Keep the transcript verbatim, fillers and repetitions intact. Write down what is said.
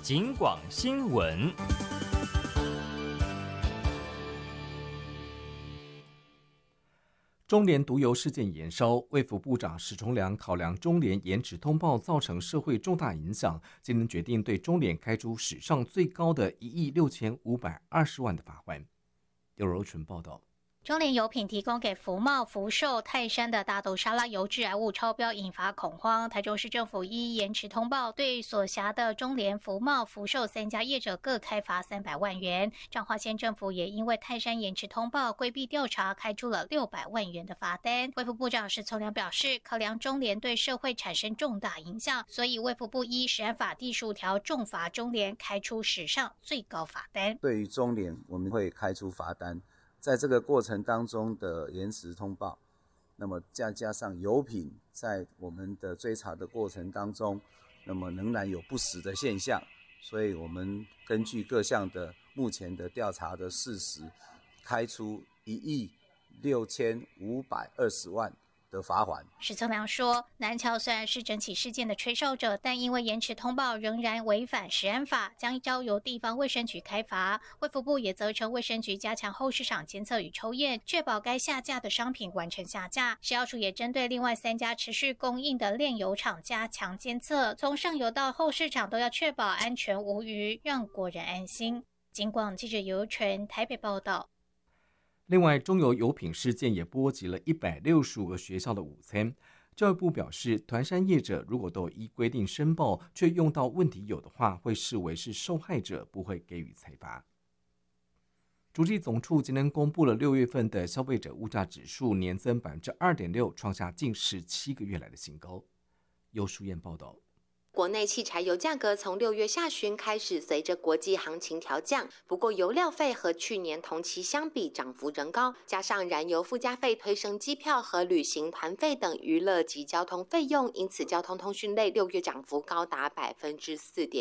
警广新闻。 中联毒油事件延烧，卫福部长史崇良考量中联延迟通报造成社会重大影响，今天决定对中联开出史上最高的一亿六千五百二十万的罚款。由柔纯报道。 中联油品提供给福茂、福寿、泰山的大豆沙拉油致癌物超标，引发恐慌。台中市政府依延迟通报，对所辖的中联、福茂、福寿三家业者各开罚三百万元。彰化县政府也因为泰山延迟通报规避调查，开出了六百万元的罚单。卫福部长史崇良表示，考量中联对社会产生重大影响，所以卫福部依食安法第十五条重罚中联，开出史上最高罚单。 对于中联，我们会开出罚单。在这个过程当中的延迟通报，那么再加上油品在我们的追查的过程当中，那么仍然有不实的现象，所以我们根据各项的目前的调查的事实，开出一亿六千五百二十万的罚款。 史崇良说，南侨虽然是整起事件的吹哨者，但因为延迟通报仍然违反食安法，将交由地方卫生局开罚。卫福部也责成卫生局加强后市场监测与抽验，确保该下架的商品完成下架。食药署也针对另外三家持续供应的炼油厂加强监测，从上游到后市场都要确保安全无虞，让国人安心。警广记者尤纯台北报道。 另外，中油油品事件也波及了一百六十五个学校的午餐。教育部表示，团膳业者如果都依规定申报，却用到问题有的话，会视为是受害者，不会给予裁罚。主计总处今天公布了六月份的消费者物价指数年增百分之二点六，创下近十七个月来的新高。由淑燕报道。 国内汽柴油价格从六月下旬开始随着国际行情调降，不过油料费和去年同期相比涨幅仍高，加上燃油附加费推升机票和旅行团费等娱乐及交通费用，因此交通通讯类六月涨幅高达百分之四点